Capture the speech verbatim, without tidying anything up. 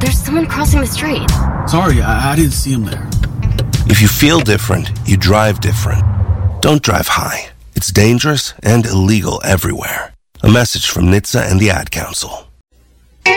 There's someone crossing the street. Sorry, I, I didn't see him there. If you feel different, you drive different. Don't drive high. It's dangerous and illegal everywhere. A message from N H T S A and the Ad Council.